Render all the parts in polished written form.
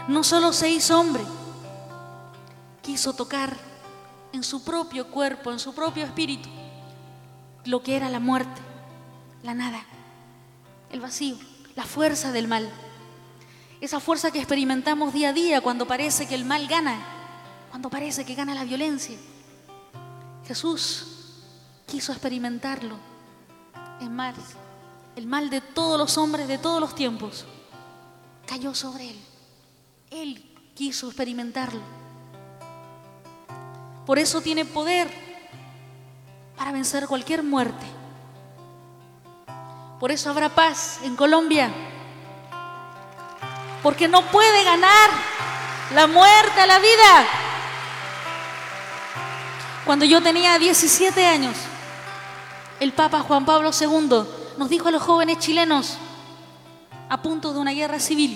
no solo se hizo hombre, quiso tocar en su propio cuerpo, en su propio espíritu, lo que era la muerte, la nada, el vacío, la fuerza del mal. Esa fuerza que experimentamos día a día cuando parece que el mal gana, cuando parece que gana la violencia. Jesús quiso experimentarlo. Es más, el mal de todos los hombres de todos los tiempos cayó sobre él. Él quiso experimentarlo. Por eso tiene poder para vencer cualquier muerte. Por eso habrá paz en Colombia. Porque no puede ganar la muerte a la vida. Cuando yo tenía 17 años, el Papa Juan Pablo II nos dijo a los jóvenes chilenos, a punto de una guerra civil,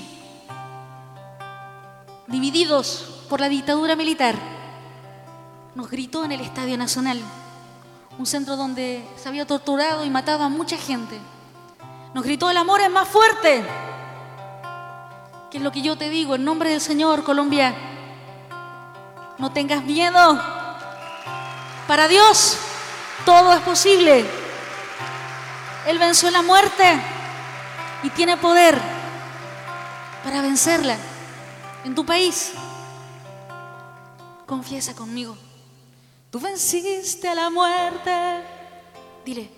divididos por la dictadura militar, nos gritó en el Estadio Nacional, un centro donde se había torturado y matado a mucha gente. Nos gritó: el amor es más fuerte. ¿Qué es lo que yo te digo? En nombre del Señor, Colombia, no tengas miedo. Para Dios todo es posible. Él venció la muerte y tiene poder para vencerla. En tu país, confiesa conmigo: tú venciste a la muerte. Dile: